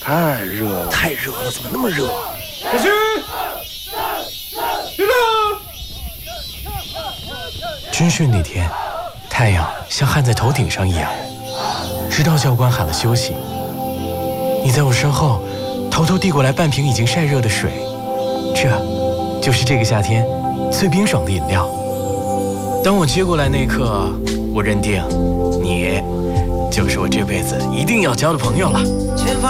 太热了， 太热了，怎么那么热？ 小心！别了！ 军训那天，太阳像焊在头顶上一样，直到教官喊了休息，你在我身后偷偷递过来半瓶已经晒热的水，这就是这个夏天最冰爽的饮料。当我接过来那一刻，我认定你就是我这辈子一定要交的朋友了。